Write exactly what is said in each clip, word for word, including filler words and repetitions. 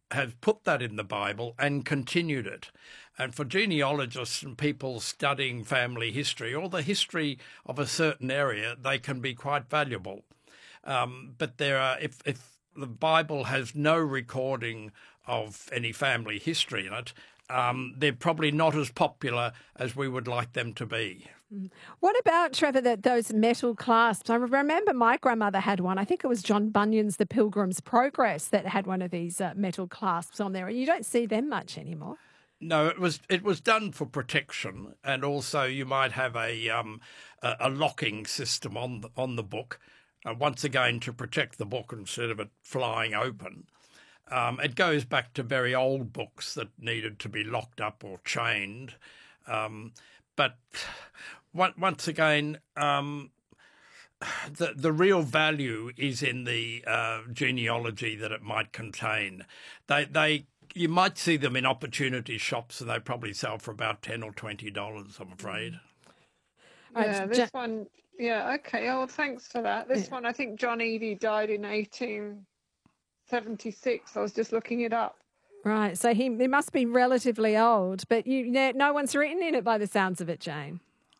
has put that in the Bible and continued it. And for genealogists and people studying family history or the history of a certain area, they can be quite valuable. Um, but there are, if, if the Bible has no recording of any family history in it, um, they're probably not as popular as we would like them to be. What about, Trevor, that those metal clasps? I remember my grandmother had one. I think it was John Bunyan's The Pilgrim's Progress that had one of these uh, metal clasps on there. And you don't see them much anymore. No, it was it was done for protection, and also you might have a um, a, a locking system on the, on the book, uh, once again to protect the book instead of it flying open. Um, it goes back to very old books that needed to be locked up or chained. Um, but once again, um, the, the real value is in the uh, genealogy that it might contain. They, they, you might see them in opportunity shops and they probably sell for about ten or twenty dollars, I'm afraid. Yeah, this one, yeah, okay. Oh, well, thanks for that. This yeah. one, I think John Eadie died in eighteen seventy-six. I was just looking it up. Right, so he, he must be relatively old, but you, no one's written in it by the sounds of it, Jane.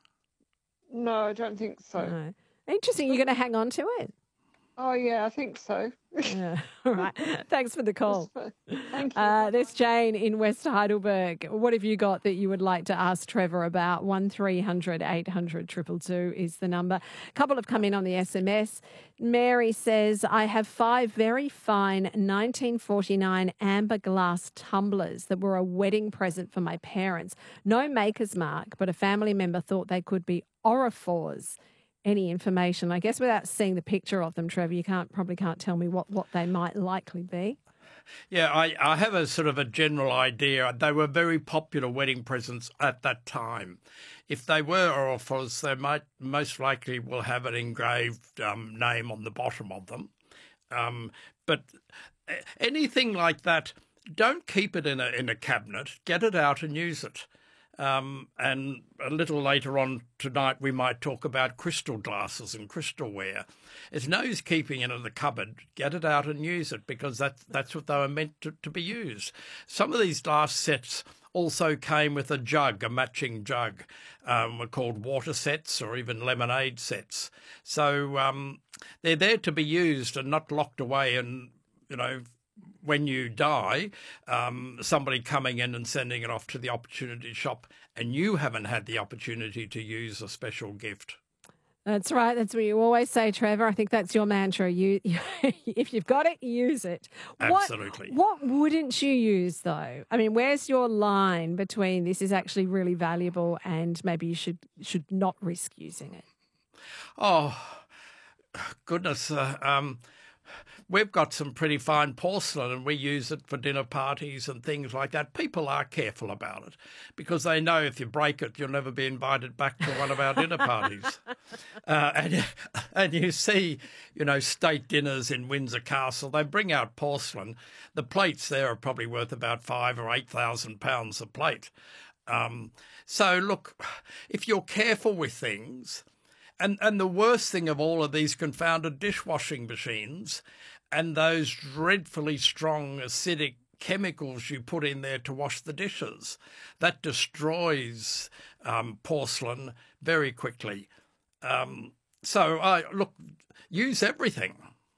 No, I don't think so. No. Interesting. You're going to hang on to it? Oh, yeah, I think so. Yeah. All right. Thanks for the call. Thank you. Uh, there's Jane in West Heidelberg. What have you got that you would like to ask Trevor about? one three hundred eight hundred two two two is the number. A couple have come in on the S M S. Mary says, I have five very fine nineteen forty-nine amber glass tumblers that were a wedding present for my parents. No maker's mark, but a family member thought they could be Aurifores. Any information? I guess without seeing the picture of them, Trevor, you can't probably can't tell me what, what they might likely be. Yeah, I, I have a sort of a general idea. They were very popular wedding presents at that time. If they were Aurifores, they might most likely will have an engraved um, name on the bottom of them. Um, but anything like that, don't keep it in a in a cabinet. Get it out and use it. Um, and a little later on tonight, we might talk about crystal glasses and crystalware. It's no use keeping it in the cupboard. Get it out and use it, because that's, that's what they were meant to, to be used. Some of these glass sets also came with a jug, a matching jug, um, were called water sets or even lemonade sets. So um, they're there to be used and not locked away and, you know, when you die, um, somebody coming in and sending it off to the opportunity shop, and you haven't had the opportunity to use a special gift. That's right. That's what you always say, Trevor. I think that's your mantra. You, if you've got it, use it. Absolutely. What, what wouldn't you use, though? I mean, where's your line between this is actually really valuable and maybe you should should not risk using it? Oh, goodness. Uh, um, We've got some pretty fine porcelain and we use it for dinner parties and things like that. People are careful about it because they know if you break it, you'll never be invited back to one of our dinner parties. Uh, and, and you see, you know, state dinners in Windsor Castle, they bring out porcelain. The plates there are probably worth about five or eight thousand pounds a plate. Um, so, look, if you're careful with things, And and the worst thing of all of these confounded dishwashing machines and those dreadfully strong acidic chemicals you put in there to wash the dishes, that destroys um, porcelain very quickly. Um, so, I look, use everything.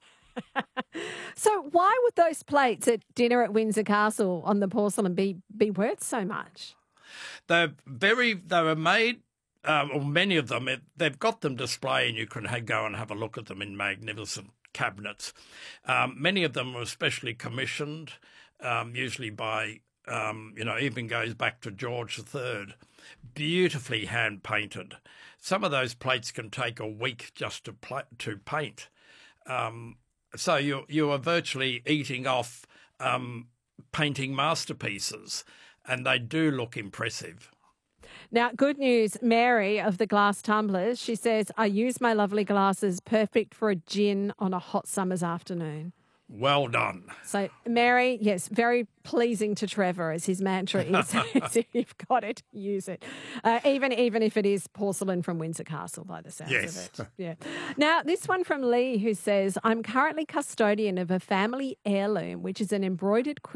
So why would those plates at dinner at Windsor Castle on the porcelain be, be worth so much? They're very, they were made... Um, or many of them, it, they've got them displayed and you can ha- go and have a look at them in magnificent cabinets. Um, many of them were specially commissioned, um, usually by, um, you know, even goes back to George the Third, beautifully hand-painted. Some of those plates can take a week just to, pla- to paint. Um, so you, you are virtually eating off um, painting masterpieces, and they do look impressive. Now, good news, Mary of the glass tumblers, she says, I use my lovely glasses, perfect for a gin on a hot summer's afternoon. Well done. So, Mary, yes, very pleasing to Trevor, as his mantra is, if you've got it, use it. Uh, even even if it is porcelain from Windsor Castle, by the sounds yes. of it. Yeah. Now, this one from Lee, who says, I'm currently custodian of a family heirloom, which is an embroidered